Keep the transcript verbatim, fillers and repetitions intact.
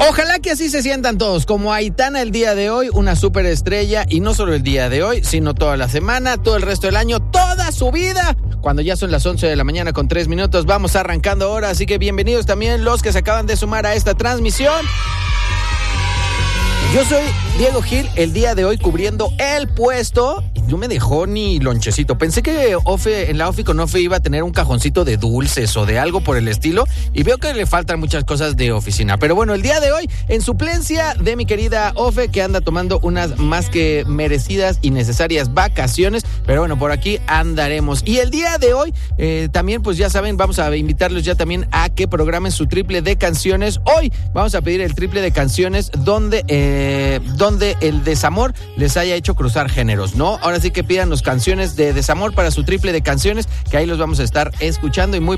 Ojalá que así se sientan todos, como Aitana el día de hoy, una superestrella, y no solo el día de hoy, sino toda la semana, todo el resto del año, toda su vida. Cuando ya son las once de la mañana con tres minutos, vamos arrancando ahora, así que bienvenidos también los que se acaban de sumar a esta transmisión. Yo soy Diego Gil, el día de hoy cubriendo el puesto. No me dejó ni lonchecito. Pensé que Ofe, en la Ofi con Ofe iba a tener un cajoncito de dulces o de algo por el estilo, y veo que le faltan muchas cosas de oficina. Pero bueno, el día de hoy, en suplencia de mi querida Ofe, que anda tomando unas más que merecidas y necesarias vacaciones, pero bueno, por aquí andaremos. Y el día de hoy, eh, también, pues ya saben, vamos a invitarlos ya también a que programen su triple de canciones. Hoy vamos a pedir el triple de canciones donde... Eh, Eh, donde el desamor les haya hecho cruzar géneros, ¿no? Ahora sí que pidan las canciones de desamor para su triple de canciones, que ahí los vamos a estar escuchando y muy